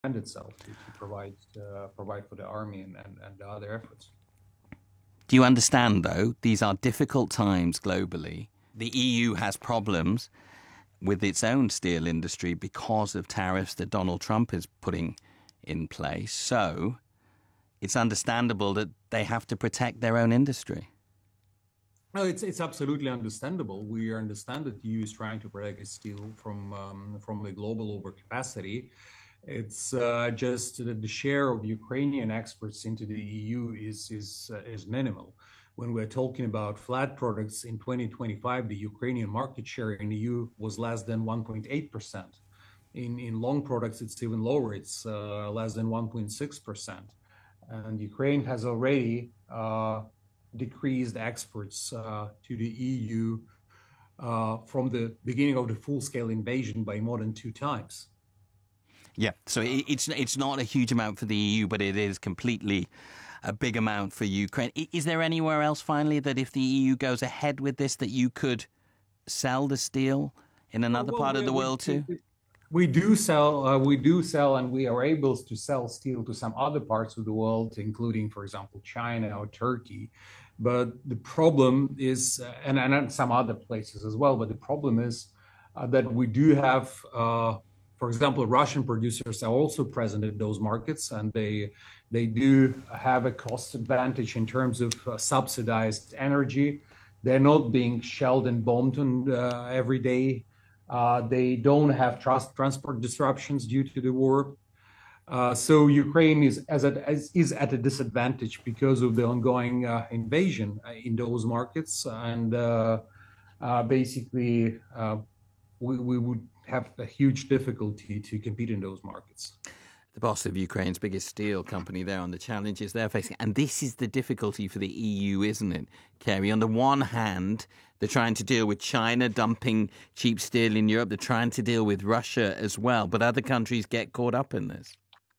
itself to provide for the army and the other efforts. Do you understand, though, these are difficult times globally? The EU has problems with its own steel industry because of tariffs that Donald Trump is putting in place. So it's understandable that they have to protect their own industry. No, it's absolutely understandable. We understand that the EU is trying to protect its steel from the global overcapacity. It's just that the share of Ukrainian exports into the EU is minimal. When we're talking about flat products in 2025, the Ukrainian market share in the EU was less than 1.8%. In long products, it's even lower. It's less than 1.6%. And Ukraine has already decreased exports to the EU from the beginning of the full-scale invasion by more than 2 times. Yeah, so it's not a huge amount for the EU, but it is completely a big amount for Ukraine. Is there anywhere else, finally, that if the EU goes ahead with this, that you could sell the steel in another part of the world too? We do sell, and we are able to sell steel to some other parts of the world, including, for example, China or Turkey. But the problem is, and some other places as well, but the problem is that we do have, for example, Russian producers are also present in those markets, and they do have a cost advantage in terms of subsidized energy. They're not being shelled and bombed every day. They don't have transport disruptions due to the war. So Ukraine is at a disadvantage because of the ongoing invasion in those markets. And basically, we would have a huge difficulty to compete in those markets. The boss of Ukraine's biggest steel company there on the challenges they're facing. And this is the difficulty for the EU, isn't it, Kerry? On the one hand, they're trying to deal with China dumping cheap steel in Europe. They're trying to deal with Russia as well. But other countries get caught up in this.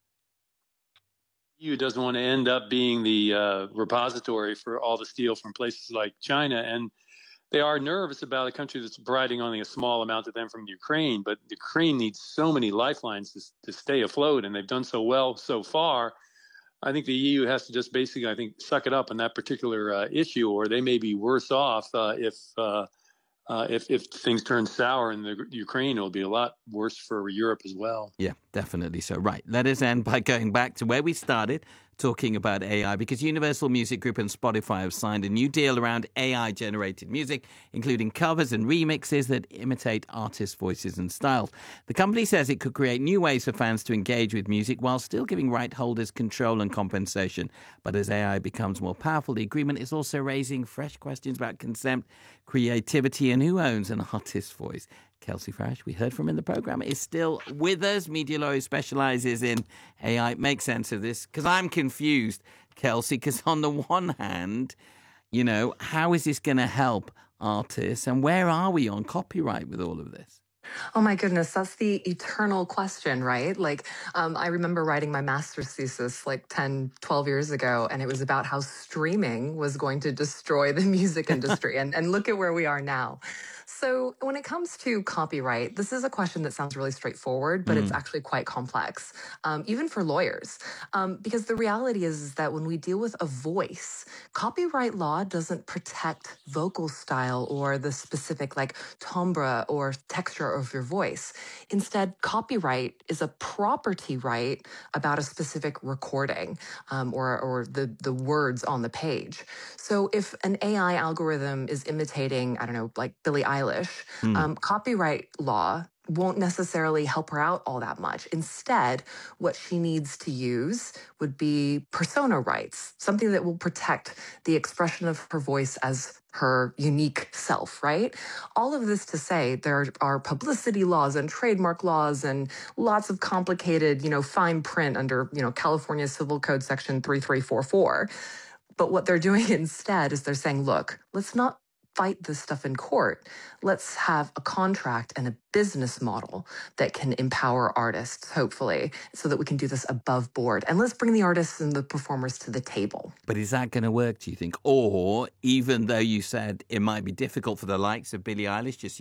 EU doesn't want to end up being the repository for all the steel from places like China. And they are nervous about a country that's providing only a small amount to them from Ukraine, but Ukraine needs so many lifelines to stay afloat, and they've done so well so far. I think the EU has to just basically, I think, suck it up on that particular issue, or they may be worse off if things turn sour in the Ukraine. It'll be a lot worse for Europe as well. Yeah, definitely so. Right. Let us end by going back to where we started, talking about AI, because Universal Music Group and Spotify have signed a new deal around AI-generated music, including covers and remixes that imitate artists' voices and styles. The company says it could create new ways for fans to engage with music while still giving right holders control and compensation. But as AI becomes more powerful, the agreement is also raising fresh questions about consent, creativity, and who owns an artist's voice. Kelsey Farash, we heard from in the program, is still with us. Media lawyer, specialises in AI. Make sense of this, because I'm confused, Kelsey, because on the one hand, you know, how is this going to help artists, and where are we on copyright with all of this? Oh my goodness, that's the eternal question, right? Like, I remember writing my master's thesis like 10, 12 years ago, and it was about how streaming was going to destroy the music industry. and look at where we are now. So when it comes to copyright, this is a question that sounds really straightforward, but it's actually quite complex, even for lawyers. Because the reality is that when we deal with a voice, copyright law doesn't protect vocal style or the specific like timbre or texture of your voice. Instead, copyright is a property right about a specific recording or the words on the page. So if an AI algorithm is imitating, I don't know, like Billie Eilish, copyright law won't necessarily help her out all that much. Instead, what she needs to use would be persona rights, something that will protect the expression of her voice as her unique self, right? All of this to say there are publicity laws and trademark laws and lots of complicated, fine print under, California Civil Code Section 3344. But what they're doing instead is they're saying, look, let's not fight this stuff in court. Let's have a contract and a business model that can empower artists, hopefully, so that we can do this above board. And let's bring the artists and the performers to the table. But is that going to work, do you think? Or even though you said it might be difficult for the likes of Billie Eilish, just